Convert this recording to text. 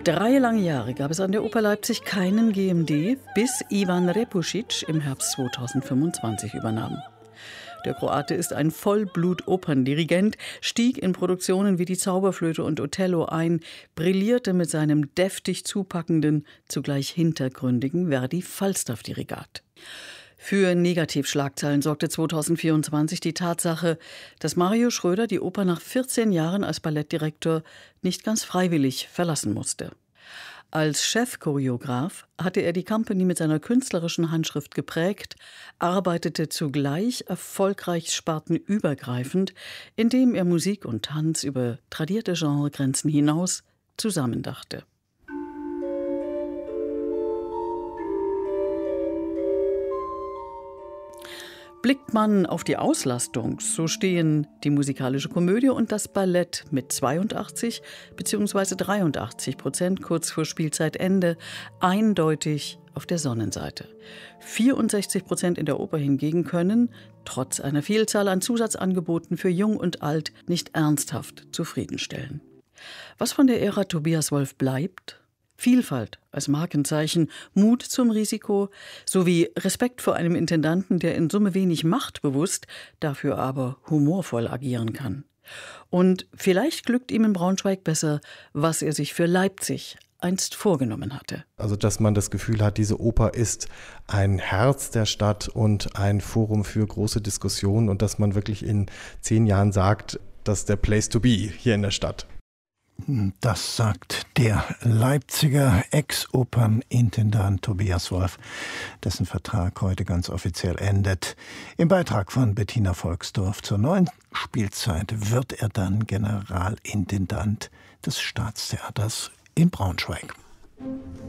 3 lange Jahre gab es an der Oper Leipzig keinen GMD, bis Ivan Repušić im Herbst 2025 übernahm. Der Kroate ist ein Vollblut-Operndirigent, stieg in Produktionen wie Die Zauberflöte und Othello ein, brillierte mit seinem deftig zupackenden, zugleich hintergründigen Verdi-Falstaff-Dirigat. Für Negativschlagzeilen sorgte 2024 die Tatsache, dass Mario Schröder die Oper nach 14 Jahren als Ballettdirektor nicht ganz freiwillig verlassen musste. Als Chefchoreograf hatte er die Company mit seiner künstlerischen Handschrift geprägt, arbeitete zugleich erfolgreich spartenübergreifend, indem er Musik und Tanz über tradierte Genregrenzen hinaus zusammendachte. Blickt man auf die Auslastung, so stehen die musikalische Komödie und das Ballett mit 82 bzw. 83% kurz vor Spielzeitende eindeutig auf der Sonnenseite. 64% in der Oper hingegen können, trotz einer Vielzahl an Zusatzangeboten für Jung und Alt, nicht ernsthaft zufriedenstellen. Was von der Ära Tobias Wolff bleibt? Vielfalt als Markenzeichen, Mut zum Risiko sowie Respekt vor einem Intendanten, der in Summe wenig machtbewusst, dafür aber humorvoll agieren kann. Und vielleicht glückt ihm in Braunschweig besser, was er sich für Leipzig einst vorgenommen hatte. Also, dass man das Gefühl hat, diese Oper ist ein Herz der Stadt und ein Forum für große Diskussionen und dass man wirklich in 10 Jahren sagt, das ist der Place to be hier in der Stadt. Das sagt der Leipziger Ex-Opernintendant Tobias Wolff, dessen Vertrag heute ganz offiziell endet. Im Beitrag von Bettina Volksdorf zur neuen Spielzeit wird er dann Generalintendant des Staatstheaters in Braunschweig.